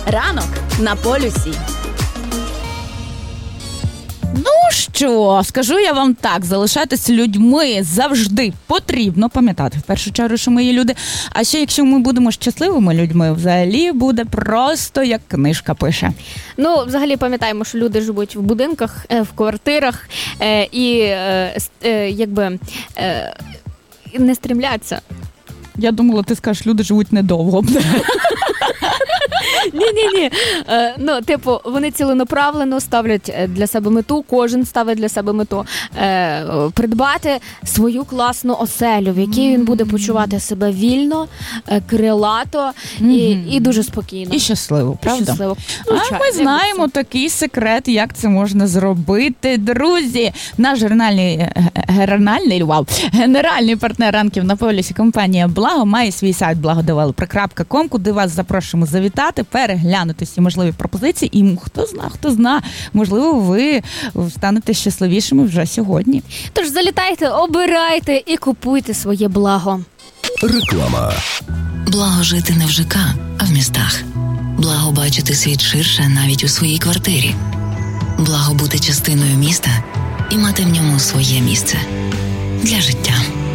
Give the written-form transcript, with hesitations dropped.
Ранок на полюсі. Ну що, скажу я вам так, залишатись людьми завжди потрібно пам'ятати, в першу чергу, що ми є люди. А ще якщо ми будемо щасливими людьми, взагалі буде просто як книжка пише. Ну, взагалі пам'ятаємо, що люди живуть в будинках, в квартирах і не стрімляться. Я думала, ти скажеш, люди живуть недовго. Ні. Вони ціленаправлено ставлять для себе мету, кожен ставить для себе мету придбати свою класну оселю, в якій він буде почувати себе вільно, крилато і дуже спокійно. І щасливо, правда? Щасливо. А ми знаємо такий секрет, як це можна зробити. Друзі, наш генеральний партнер ранків на полюсі компанія «Благо» має свій сайт blagodeveloper.com, куди вас запрошуємо завітати, переглянути всі можливі пропозиції. І хто зна, можливо, ви станете щасливішими вже сьогодні. Тож залітайте, обирайте і купуйте своє благо. Реклама. Благо жити не в ЖК, а в містах. Благо бачити світ ширше навіть у своїй квартирі. Благо бути частиною міста і мати в ньому своє місце для життя.